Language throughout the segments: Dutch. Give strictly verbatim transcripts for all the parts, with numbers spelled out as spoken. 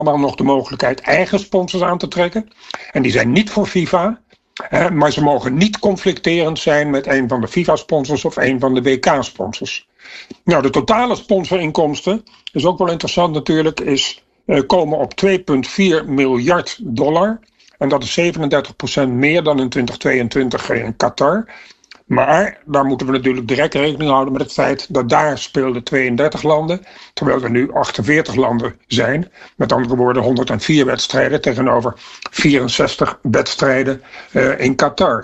allemaal nog de mogelijkheid eigen sponsors aan te trekken. En die zijn niet voor FIFA. Uh, maar ze mogen niet conflicterend zijn met een van de FIFA-sponsors of een van de W K-sponsors. Nou, de totale sponsorinkomsten, is ook wel interessant natuurlijk, is, uh, komen op twee komma vier miljard dollar. En dat is zevenendertig procent meer dan in twintig tweeëntwintig in Qatar. Maar daar moeten we natuurlijk direct rekening houden met het feit dat daar speelden tweeëndertig landen, terwijl er nu achtenveertig landen zijn. Met andere woorden honderdvier wedstrijden tegenover vierenzestig wedstrijden uh, in Qatar.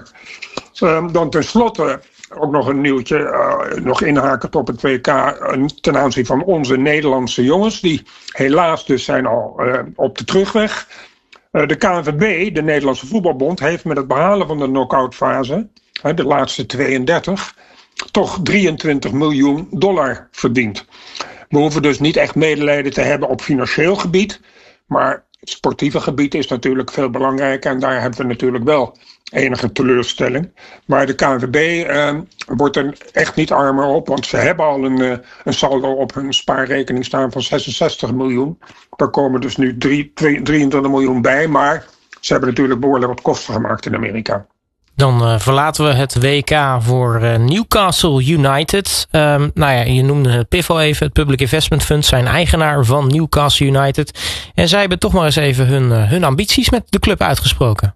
Uh, dan tenslotte ook nog een nieuwtje, uh, nog inhakend op het W K uh, ten aanzien van onze Nederlandse jongens. Die helaas dus zijn al uh, op de terugweg. Uh, de K N V B, de Nederlandse Voetbalbond, heeft met het behalen van de knock-out fase, de laatste tweeëndertig, toch drieëntwintig miljoen dollar verdiend. We hoeven dus niet echt medelijden te hebben op financieel gebied, maar het sportieve gebied is natuurlijk veel belangrijker en daar hebben we natuurlijk wel enige teleurstelling. Maar de K N V B eh, wordt er echt niet armer op, want ze hebben al een, uh, een saldo op hun spaarrekening staan van zesenzestig miljoen. Daar komen dus nu drie, twee, drieëntwintig miljoen bij, maar ze hebben natuurlijk behoorlijk wat kosten gemaakt in Amerika. Dan uh, verlaten we het W K voor uh, Newcastle United. Um, nou ja, je noemde het P I F al even, het Public Investment Fund, zijn eigenaar van Newcastle United. En zij hebben toch maar eens even hun, uh, hun ambities met de club uitgesproken.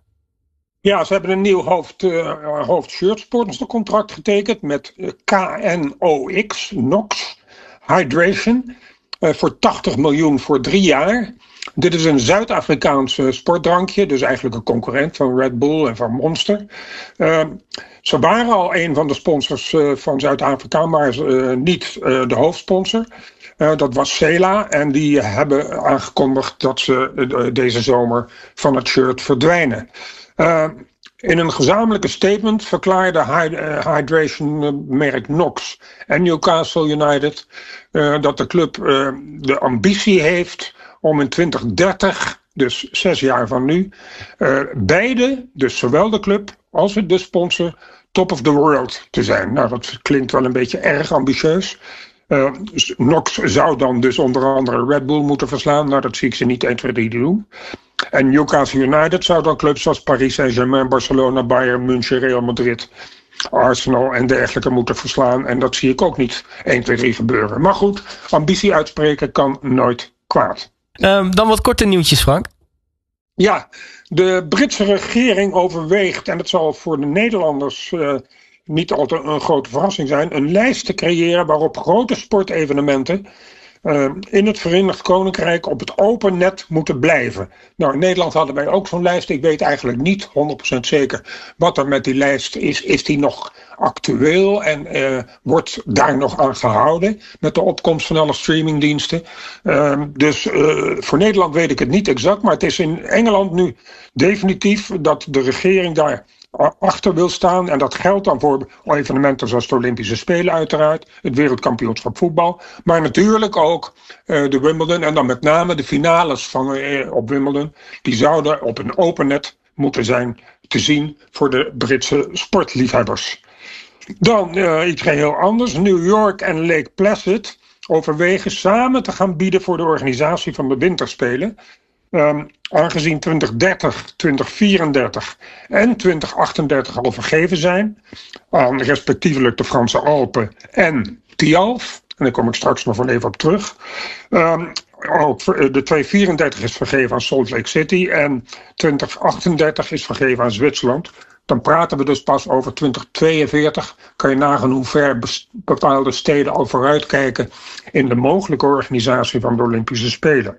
Ja, ze hebben een nieuw hoofd, uh, hoofd shirtsponsorcontract getekend met K N O X, Knox Hydration, uh, voor tachtig miljoen voor drie jaar. Dit is een Zuid-Afrikaans uh, sportdrankje, dus eigenlijk een concurrent van Red Bull en van Monster. Uh, ze waren al een van de sponsors uh, van Zuid-Afrika, maar uh, niet uh, de hoofdsponsor. Uh, dat was Sela en die hebben aangekondigd dat ze uh, deze zomer van het shirt verdwijnen. Uh, in een gezamenlijke statement verklaarde hy- uh, hydration-merk Knox en Newcastle United uh, dat de club uh, de ambitie heeft om in twintig dertig, dus zes jaar van nu, uh, beide, dus zowel de club als de sponsor, top of the world te zijn. Nou, dat klinkt wel een beetje erg ambitieus. Uh, Knox zou dan dus onder andere Red Bull moeten verslaan. Nou, dat zie ik ze niet één, twee, drie doen. En Newcastle United zou dan clubs zoals Paris Saint-Germain, Barcelona, Bayern, München, Real Madrid, Arsenal en dergelijke moeten verslaan. En dat zie ik ook niet één, twee, drie gebeuren. Maar goed, ambitie uitspreken kan nooit kwaad. Um, dan wat korte nieuwtjes, Frank. Ja, de Britse regering overweegt, en het zal voor de Nederlanders uh, niet altijd een grote verrassing zijn, een lijst te creëren waarop grote sportevenementen uh, in het Verenigd Koninkrijk op het open net moeten blijven. Nou, in Nederland hadden wij ook zo'n lijst. Ik weet eigenlijk niet honderd procent zeker wat er met die lijst is. Is die nog actueel en uh, wordt daar nog aan gehouden met de opkomst van alle streamingdiensten? Uh, dus uh, voor Nederland weet ik het niet exact, maar het is in Engeland nu definitief dat de regering daar achter wil staan. En dat geldt dan voor evenementen zoals de Olympische Spelen uiteraard, het wereldkampioenschap voetbal, maar natuurlijk ook uh, de Wimbledon en dan met name de finales van, uh, op Wimbledon. Die zouden op een open net moeten zijn te zien voor de Britse sportliefhebbers. Dan uh, iets heel anders. New York en Lake Placid overwegen samen te gaan bieden voor de organisatie van de winterspelen. Um, aangezien twintig dertig, twintig vierendertig en twintig achtendertig al vergeven zijn aan respectievelijk de Franse Alpen en Tialf. En daar kom ik straks nog wel even op terug. Um, ook de tweehonderdvierendertig is vergeven aan Salt Lake City en twintig achtendertig is vergeven aan Zwitserland. Dan praten we dus pas over twintig tweeënveertig. Kan je nagaan hoe ver bepaalde steden al vooruitkijken in de mogelijke organisatie van de Olympische Spelen.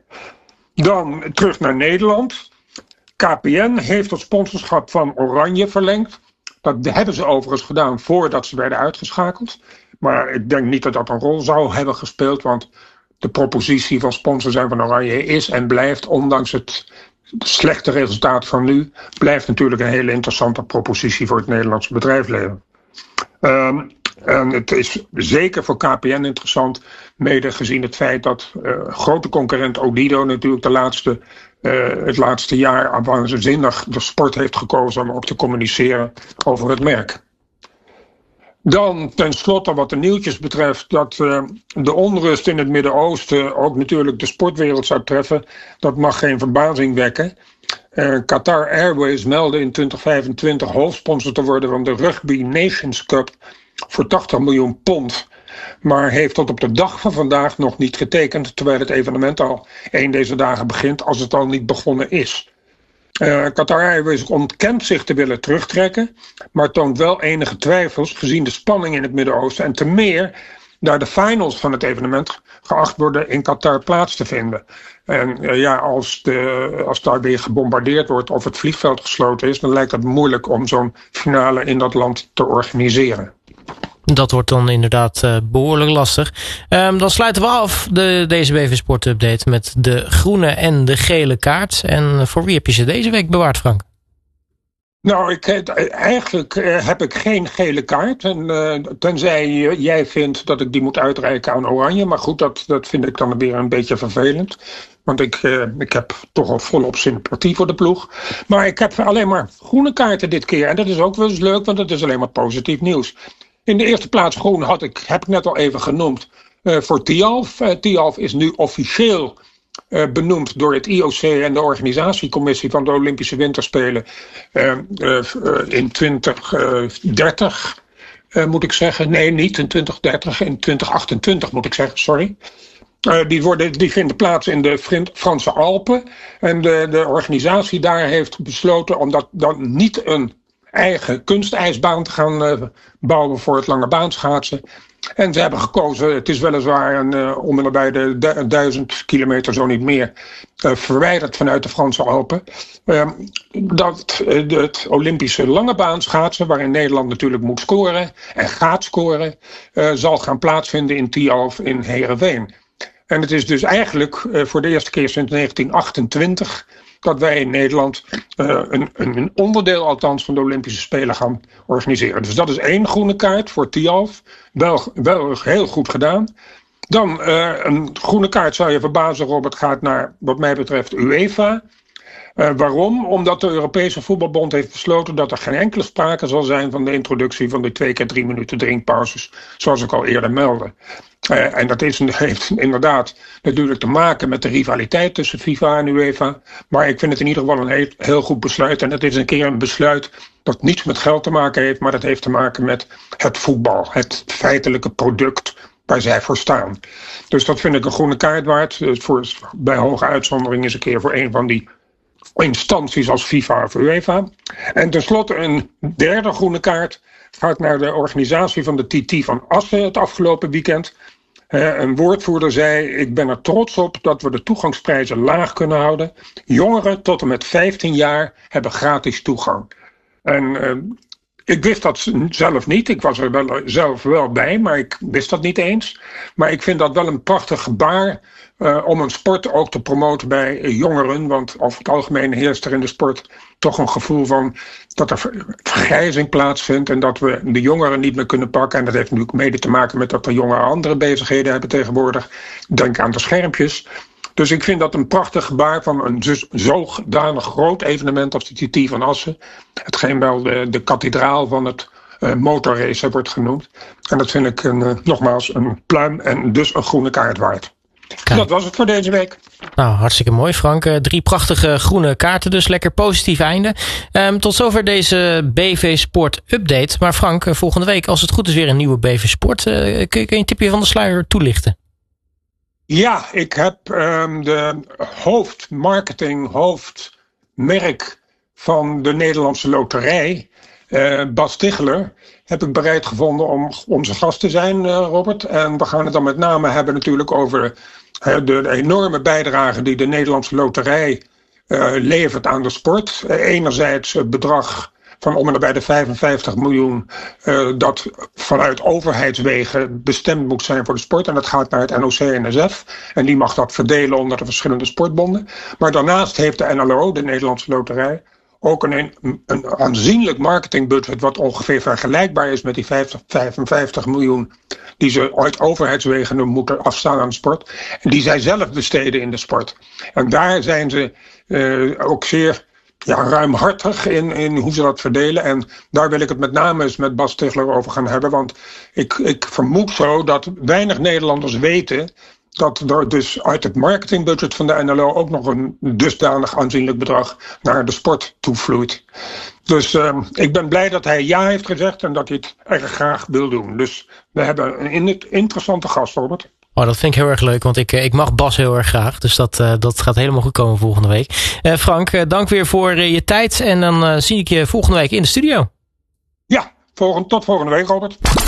Dan terug naar Nederland. K P N heeft het sponsorschap van Oranje verlengd. Dat hebben ze overigens gedaan voordat ze werden uitgeschakeld. Maar ik denk niet dat dat een rol zou hebben gespeeld, want de propositie van sponsor zijn van Oranje is en blijft, ondanks het slechte resultaat van nu, blijft natuurlijk een hele interessante propositie voor het Nederlandse bedrijfsleven. Um, En het is zeker voor K P N interessant, mede gezien het feit dat uh, grote concurrent Odido natuurlijk de laatste, uh, het laatste jaar waanzinnig de sport heeft gekozen om ook te communiceren over het merk. Dan tenslotte wat de nieuwtjes betreft, dat uh, de onrust in het Midden-Oosten ook natuurlijk de sportwereld zou treffen. Dat mag geen verbazing wekken. Uh, Qatar Airways meldde in twintig vijfentwintig hoofdsponsor te worden van de Rugby Nations Cup voor tachtig miljoen pond. Maar heeft tot op de dag van vandaag nog niet getekend, terwijl het evenement al één deze dagen begint, als het al niet begonnen is. Uh, Qatar Airways ontkent zich te willen terugtrekken, maar toont wel enige twijfels gezien de spanning in het Midden-Oosten en te meer daar de finals van het evenement geacht worden in Qatar plaats te vinden. En uh, ja, als, de, als daar weer gebombardeerd wordt of het vliegveld gesloten is, dan lijkt het moeilijk om zo'n finale in dat land te organiseren. Dat wordt dan inderdaad uh, behoorlijk lastig. Um, dan sluiten we af de, deze B V Sport Update met de groene en de gele kaart. En voor wie heb je ze deze week bewaard, Frank? Nou, ik, eigenlijk heb ik geen gele kaart. En, uh, tenzij jij vindt dat ik die moet uitreiken aan Oranje. Maar goed, dat, dat vind ik dan weer een beetje vervelend. Want ik, uh, ik heb toch al volop sympathie voor de ploeg. Maar ik heb alleen maar groene kaarten dit keer. En dat is ook wel eens leuk, want het is alleen maar positief nieuws. In de eerste plaats groen had ik, heb ik net al even genoemd, uh, voor Tialf. Uh, Tialf is nu officieel uh, benoemd door het I O C en de organisatiecommissie van de Olympische Winterspelen uh, uh, in twintig dertig, uh, moet ik zeggen. Nee, niet in twintig dertig, in twintig achtentwintig moet ik zeggen, sorry. Uh, die, worden, die vinden plaats in de Franse Alpen. En de, de organisatie daar heeft besloten om dat dan niet een eigen kunstijsbaan te gaan uh, bouwen voor het lange baanschaatsen. En ze hebben gekozen, het is weliswaar een, uh, om en nabij de du- duizend kilometer, zo niet meer, uh, verwijderd vanuit de Franse Alpen. Uh, dat uh, het Olympische lange baanschaatsen, waarin Nederland natuurlijk moet scoren en gaat scoren, uh, zal gaan plaatsvinden in Tialf in Heerenveen. En het is dus eigenlijk uh, voor de eerste keer sinds negentien achtentwintig... dat wij in Nederland uh, een, een onderdeel althans van de Olympische Spelen gaan organiseren. Dus dat is één groene kaart voor Tialf. Wel, wel heel goed gedaan. Dan uh, een groene kaart, zou je verbazen, Robert, gaat naar wat mij betreft UEFA. Uh, waarom? Omdat de Europese Voetbalbond heeft besloten dat er geen enkele sprake zal zijn van de introductie van de twee keer drie minuten drinkpauzes, zoals ik al eerder meldde. Uh, en dat is, heeft inderdaad natuurlijk te maken met de rivaliteit tussen FIFA en UEFA. Maar ik vind het in ieder geval een heel, heel goed besluit. En het is een keer een besluit dat niets met geld te maken heeft, maar dat heeft te maken met het voetbal. Het feitelijke product waar zij voor staan. Dus dat vind ik een groene kaart waard. Dus voor, bij hoge uitzondering is een keer voor een van die instanties als FIFA of UEFA. En tenslotte een derde groene kaart gaat naar de organisatie van de T T van Assen het afgelopen weekend. Uh, een woordvoerder zei: ik ben er trots op dat we de toegangsprijzen laag kunnen houden. Jongeren tot en met vijftien jaar hebben gratis toegang. En uh, ik wist dat zelf niet. Ik was er wel, zelf wel bij, maar ik wist dat niet eens. Maar ik vind dat wel een prachtig gebaar uh, om een sport ook te promoten bij uh, jongeren. Want over het algemeen heerst er in de sport toch een gevoel van dat er vergrijzing plaatsvindt en dat we de jongeren niet meer kunnen pakken. En dat heeft natuurlijk mede te maken met dat de jongeren andere bezigheden hebben tegenwoordig. Denk aan de schermpjes. Dus ik vind dat een prachtig gebaar van een zodanig groot evenement als de T T van Assen. Hetgeen wel de, de kathedraal van het uh, motorracen wordt genoemd. En dat vind ik een, uh, nogmaals een pluim en dus een groene kaart waard. Kijk. Dat was het voor deze week. Nou, hartstikke mooi, Frank. Uh, drie prachtige groene kaarten, dus lekker positief einde. Um, tot zover deze B V Sport Update. Maar Frank, uh, volgende week, als het goed is, weer een nieuwe B V Sport. Uh, kun, kun je een tipje van de sluier toelichten? Ja, ik heb um, de hoofdmarketing, hoofdmerk van de Nederlandse Loterij, uh, Bas Ticheler, heb ik bereid gevonden om onze gast te zijn, uh, Robert. En we gaan het dan met name hebben natuurlijk over uh, de enorme bijdrage die de Nederlandse Loterij uh, levert aan de sport. Uh, enerzijds het bedrag van om en nabij de vijfenvijftig miljoen uh, dat vanuit overheidswegen bestemd moet zijn voor de sport. En dat gaat naar het N O C N S F. En die mag dat verdelen onder de verschillende sportbonden. Maar daarnaast heeft de N L O, de Nederlandse Loterij, ook een, een aanzienlijk marketingbudget wat ongeveer vergelijkbaar is met die vijfenvijftig miljoen die ze uit overheidswegen moeten afstaan aan de sport. En die zij zelf besteden in de sport. En daar zijn ze uh, ook zeer ja, ruimhartig in, in hoe ze dat verdelen. En daar wil ik het met name eens met Bas Stigler over gaan hebben. Want ik, ik vermoed zo dat weinig Nederlanders weten dat er dus uit het marketingbudget van de N L O ook nog een dusdanig aanzienlijk bedrag naar de sport toevloeit. Dus uh, ik ben blij dat hij ja heeft gezegd en dat hij het erg graag wil doen. Dus we hebben een interessante gast, Robert. Oh, dat vind ik heel erg leuk, want ik, ik mag Bas heel erg graag. Dus dat, uh, dat gaat helemaal goed komen volgende week. Uh, Frank, uh, dank weer voor uh, je tijd. En dan uh, zie ik je volgende week in de studio. Ja, volgende, tot volgende week, Robert.